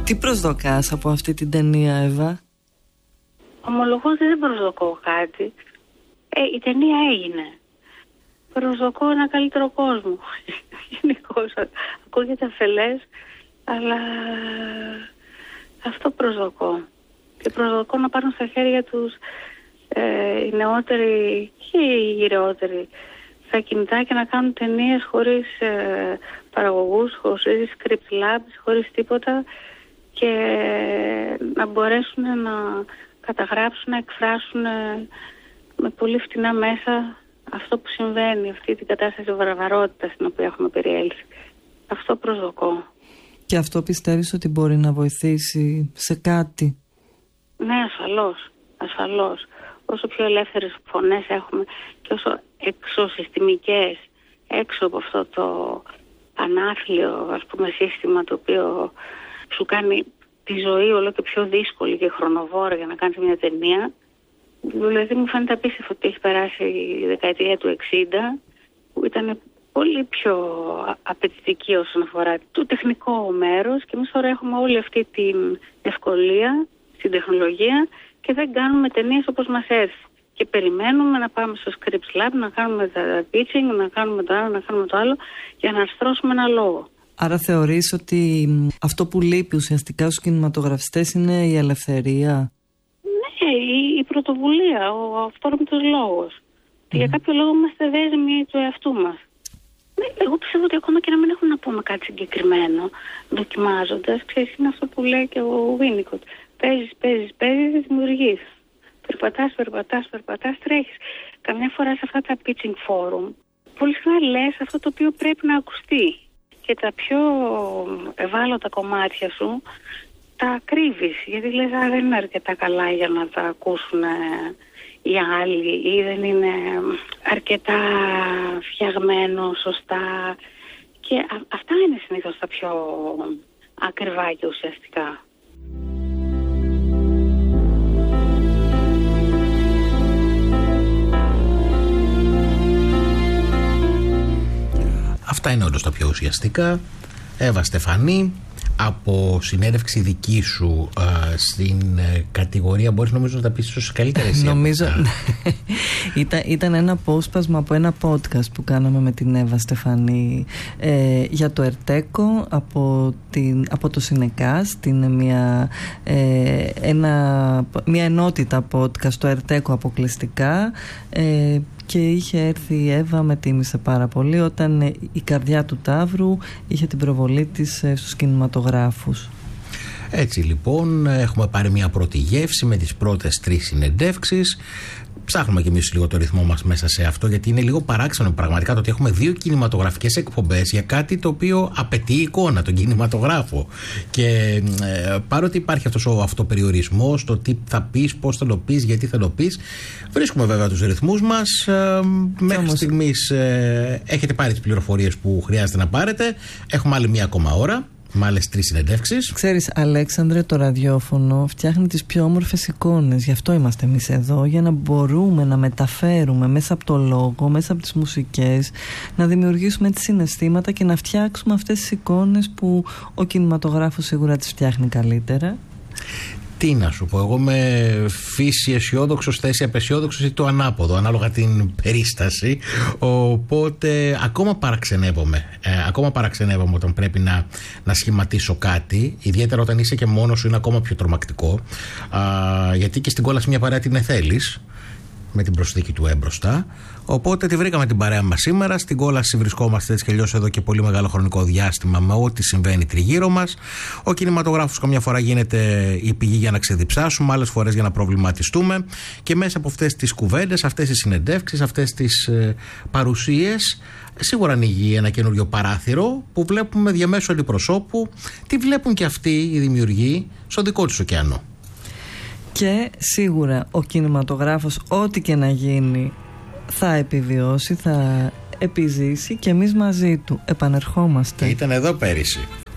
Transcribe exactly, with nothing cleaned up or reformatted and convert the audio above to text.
Τι προσδοκάς από αυτή την ταινία, Εύα? Ομολογώ ότι δεν προσδοκώ κάτι. Ε, η ταινία έγινε. Προσδοκώ ένα καλύτερο κόσμο. Γενικώς ακούγεται αφελές, αλλά αυτό προσδοκώ. Και προσδοκώ να πάρουν στα χέρια τους ε, οι νεότεροι και οι γυρεότεροι στα κινητά και να κάνουν ταινίες χωρίς ε, παραγωγούς, χωρίς script labs, χωρίς τίποτα, και να μπορέσουν να καταγράψουν, να εκφράσουν με πολύ φτηνά μέσα αυτό που συμβαίνει, αυτή την κατάσταση βαρβαρότητας στην οποία έχουμε περιέλθει. Αυτό προσδοκώ. Και αυτό πιστεύεις ότι μπορεί να βοηθήσει σε κάτι? Ναι, ασφαλώς, ασφαλώς. Όσο πιο ελεύθερες φωνές έχουμε και όσο εξωσυστημικές, έξω από αυτό το ανάθλιο, ας πούμε, σύστημα το οποίο σου κάνει τη ζωή όλο και πιο δύσκολη και χρονοβόρα για να κάνεις μια ταινία. Δηλαδή μου φαίνεται απίστευτο ότι έχει περάσει η δεκαετία του εξήντα, που ήταν πολύ πιο απαιτητική όσον αφορά το τεχνικό μέρος, και εμείς τώρα έχουμε όλη αυτή την ευκολία στην τεχνολογία και δεν κάνουμε ταινίες όπως μας έρθει. Και περιμένουμε να πάμε στο Scripts Lab, να κάνουμε τα pitching, να κάνουμε το άλλο, να κάνουμε το άλλο, για να αρθρώσουμε ένα λόγο. Άρα θεωρείς ότι αυτό που λείπει ουσιαστικά στους κινηματογραφιστές είναι η ελευθερία? Ναι, η, η πρωτοβουλία, ο αυθόρμητος λόγος. Mm. Για κάποιο λόγο είμαστε δέσμοι του εαυτού μας. Ναι, εγώ πιστεύω ότι ακόμα και να μην έχουμε να πούμε κάτι συγκεκριμένο, δοκιμάζοντας, ξέρεις, είναι αυτό που λέει και ο Winnicott. Παίζεις, παίζεις, παίζεις, δημιουργείς. Περπατάς, περπατάς, περπατάς, τρέχεις. Καμιά φορά σε αυτά τα pitching forum, πολύ συχνά λες αυτό το οποίο πρέπει να ακουστεί. Και τα πιο ευάλωτα κομμάτια σου τα κρύβεις, γιατί λες α, δεν είναι αρκετά καλά για να τα ακούσουν οι άλλοι, ή δεν είναι αρκετά φτιαγμένο σωστά. Και α, αυτά είναι συνήθως τα πιο ακριβά και ουσιαστικά. Αυτά είναι όντως τα πιο ουσιαστικά. Εύα Στεφανή, από συνέντευξη δική σου α, στην ε, κατηγορία, μπορείς νομίζω να τα πεις ίσως καλύτερα εσύ. Νομίζω ήταν, ήταν ένα απόσπασμα από ένα podcast που κάναμε με την Εύα Στεφανή ε, για το Ερτέκο από, την, από το Σινεκάς. Είναι μια, ε, ένα, μια ενότητα podcast, το Ερτέκο αποκλειστικά, ε, και είχε έρθει η Εύα, με τίμησε πάρα πολύ όταν η καρδιά του Ταύρου είχε την προβολή της στους κινηματογράφους. Έτσι λοιπόν έχουμε πάρει μια πρώτη γεύση με τις πρώτες τρεις συνεντεύξεις. Ψάχνουμε κι εμείς λίγο το ρυθμό μας μέσα σε αυτό, γιατί είναι λίγο παράξενο πραγματικά το ότι έχουμε δύο κινηματογραφικές εκπομπές για κάτι το οποίο απαιτεί εικόνα, τον κινηματογράφο. Και ε, παρότι υπάρχει αυτός ο αυτοπεριορισμός, το τι θα πεις, πώς θα το πεις, γιατί θα το πεις, βρίσκουμε βέβαια τους ρυθμούς μας. Ε, μέχρι όμως στιγμής ε, έχετε πάρει τις πληροφορίες που χρειάζεται να πάρετε. Έχουμε άλλη μία ακόμα ώρα, με άλλες τρεις συνεντεύξεις. Ξέρεις, Αλέξανδρε, το ραδιόφωνο φτιάχνει τις πιο όμορφες εικόνες. Γι' αυτό είμαστε εμείς εδώ, για να μπορούμε να μεταφέρουμε μέσα από το λόγο, μέσα από τις μουσικές, να δημιουργήσουμε τις συναισθήματα και να φτιάξουμε αυτές τις εικόνες που ο κινηματογράφος σίγουρα τις φτιάχνει καλύτερα. Τι να σου πω, εγώ με φύση αισιόδοξος, θέση απεσιόδοξος ή το ανάποδο, ανάλογα την περίσταση. Οπότε ακόμα παραξενεύομαι. Ε, ακόμα παραξενεύομαι όταν πρέπει να, να σχηματίσω κάτι. Ιδιαίτερα όταν είσαι και μόνος σου, είναι ακόμα πιο τρομακτικό. Α, γιατί και στην κόλαση μια παρέα την θέλεις, με την προσθήκη του έμπροστα. Οπότε τη βρήκαμε την παρέα μας σήμερα. Στην κόλαση βρισκόμαστε έτσι κι αλλιώς εδώ και πολύ μεγάλο χρονικό διάστημα με ό,τι συμβαίνει τριγύρω μας. Ο κινηματογράφος καμιά φορά γίνεται η πηγή για να ξεδιψάσουμε, άλλες φορές για να προβληματιστούμε. Και μέσα από αυτές τις κουβέντες, αυτές τις συνεντεύξεις, αυτές τις ε, παρουσίες, σίγουρα ανοίγει ένα καινούριο παράθυρο που βλέπουμε διαμέσου αντιπροσώπου. Τι βλέπουν και αυτοί οι δημιουργοί στο δικό τους ωκεανό. Και σίγουρα ο κινηματογράφος, ό,τι και να γίνει, θα επιβιώσει, θα επιζήσει, και εμείς μαζί του επανερχόμαστε. Και ήταν εδώ πέρυσι.